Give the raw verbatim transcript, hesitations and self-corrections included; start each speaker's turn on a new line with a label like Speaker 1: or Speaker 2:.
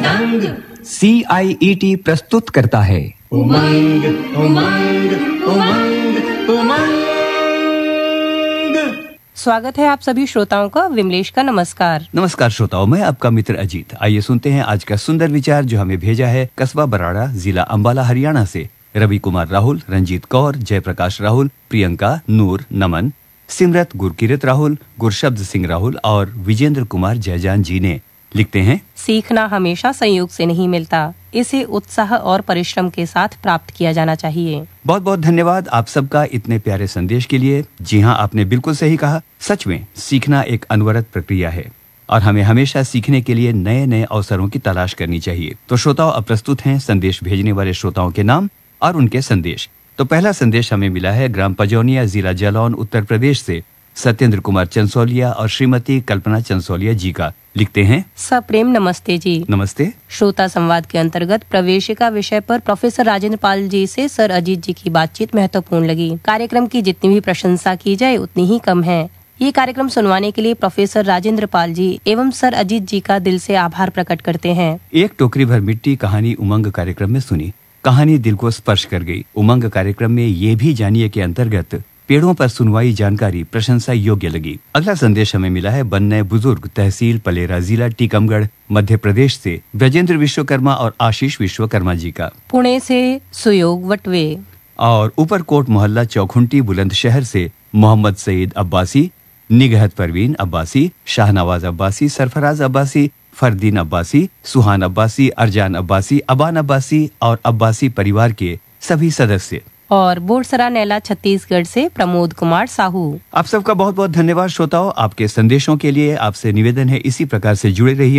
Speaker 1: उमंग
Speaker 2: सी आई E T प्रस्तुत करता है
Speaker 1: उमंग उमंग उमंग उमंग।
Speaker 3: स्वागत है आप सभी श्रोताओं का। विमलेश का नमस्कार।
Speaker 2: नमस्कार श्रोताओं, मैं आपका मित्र अजीत। आइए सुनते हैं आज का सुंदर विचार जो हमें भेजा है कस्बा बराड़ा, जिला अंबाला, हरियाणा से रवि कुमार राहुल, रंजीत कौर, जयप्रकाश राहुल, प्रियंका, नूर, नमन, सिमरत, गुरकीरत राहुल, गुरशब्द सिंह राहुल और विजेंद्र कुमार जयजान जी ने। लिखते हैं,
Speaker 3: सीखना हमेशा संयोग से नहीं मिलता, इसे उत्साह और परिश्रम के साथ प्राप्त किया जाना चाहिए।
Speaker 2: बहुत बहुत धन्यवाद आप सबका इतने प्यारे संदेश के लिए। जी हाँ, आपने बिल्कुल सही कहा। सच में सीखना एक अनवरत प्रक्रिया है और हमें हमेशा सीखने के लिए नए नए अवसरों की तलाश करनी चाहिए। तो श्रोताओं, अब प्रस्तुत हैं संदेश भेजने वाले श्रोताओं के नाम और उनके संदेश। तो पहला संदेश हमें मिला है ग्राम पजौनिया, जिला जालौन, उत्तर प्रदेश से सत्येंद्र कुमार चंसोलिया और श्रीमती कल्पना चंसोलिया जी का। लिखते हैं,
Speaker 3: सप्रेम नमस्ते जी।
Speaker 2: नमस्ते।
Speaker 3: श्रोता संवाद के अंतर्गत प्रवेशिका विषय पर प्रोफेसर राजेंद्र पाल जी से सर अजीत जी की बातचीत महत्वपूर्ण लगी। कार्यक्रम की जितनी भी प्रशंसा की जाए उतनी ही कम है। ये कार्यक्रम सुनवाने के लिए प्रोफेसर राजेंद्र पाल जी एवं सर अजीत जी का दिल से आभार प्रकट करते हैं।
Speaker 2: एक टोकरी भर मिट्टी कहानी उमंग कार्यक्रम में सुनी। कहानी दिल को स्पर्श कर गई। उमंग कार्यक्रम में ये भी जानिए के अंतर्गत पेड़ों पर सुनवाई जानकारी प्रशंसा योग्य लगी। अगला संदेश हमें मिला है बन्ने बुजुर्ग, तहसील पलेरा, जिला टीकमगढ़, मध्य प्रदेश से ब्रजेंद्र विश्वकर्मा और आशीष विश्वकर्मा जी का।
Speaker 3: पुणे से सुयोग वटवे
Speaker 2: और ऊपरकोट मोहल्ला चौखुंटी बुलंदशहर से मोहम्मद सईद अब्बासी, निगहत परवीन अब्बासी, शाहनवाज अब्बासी, सरफराज अब्बासी, फरदीन अब्बासी, सुहान अब्बासी, अरजान अब्बासी, अबान अब्बासी और अब्बासी परिवार के सभी सदस्य।
Speaker 3: और बोरसरा नैला छत्तीसगढ़ से प्रमोद कुमार साहू।
Speaker 2: आप सबका बहुत बहुत धन्यवाद श्रोताओं। आपके संदेशों के लिए आपसे निवेदन है इसी प्रकार से जुड़े रहिए।